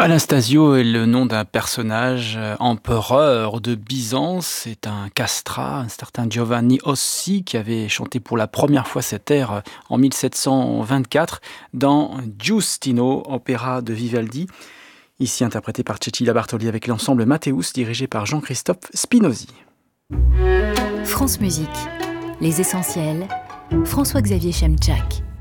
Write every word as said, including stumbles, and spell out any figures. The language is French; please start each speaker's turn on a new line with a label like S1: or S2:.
S1: Anastasio est le nom d'un personnage euh, empereur de Byzance. C'est un castrat, un certain Giovanni Ossi, qui avait chanté pour la première fois cet air euh, en mille sept cent vingt-quatre dans Giustino, opéra de Vivaldi, ici interprété par Cecilia Bartoli avec l'ensemble Matteus, dirigé par Jean-Christophe Spinozzi.
S2: France Musique, les essentiels, François-Xavier Chemchak.